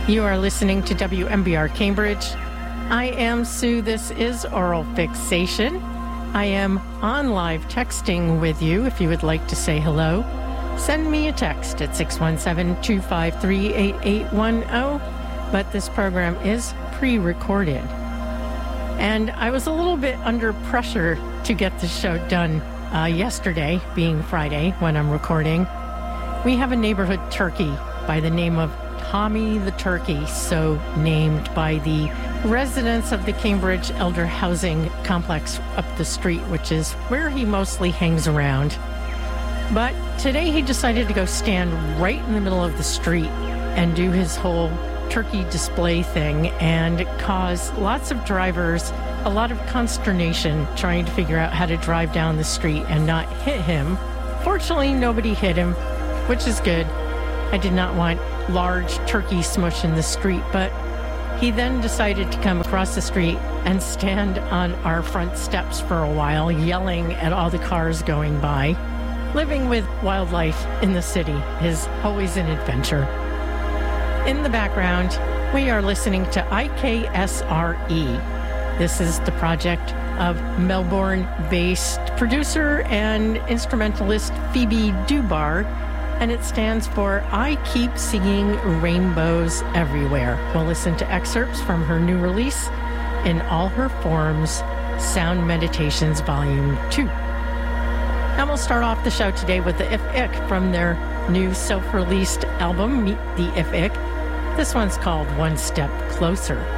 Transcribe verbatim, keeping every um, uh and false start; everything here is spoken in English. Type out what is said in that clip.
You are listening to W M B R Cambridge. I am Sue. This is Oral Fixation. I am on live texting with you. If you would like to say hello, send me a text at six one seven, two five three, eight eight one zero. But this program is pre-recorded. And I was a little bit under pressure to get the show done uh, yesterday, being Friday when I'm recording. We have a neighborhood turkey by the name of Tommy the Turkey, so named by the residents of the Cambridge Elder Housing Complex up the street, which is where he mostly hangs around. But today he decided to go stand right in the middle of the street and do his whole turkey display thing and cause lots of drivers a lot of consternation trying to figure out how to drive down the street and not hit him. Fortunately, nobody hit him, which is good. I did not want large turkey smush in the street, but he then decided to come across the street and stand on our front steps for a while, yelling at all the cars going by. Living with wildlife in the city is always an adventure. In the background, we are listening to I K S R E. This is the project of Melbourne-based producer and instrumentalist Phoebe Dubar, and it stands for I Keep Seeing Rainbows Everywhere. We'll listen to excerpts from her new release, In All Her Forms, Sound Meditations Volume two. And we'll start off the show today with the If Ik from their new self-released album, Meet the If Ik. This one's called One Step Closer.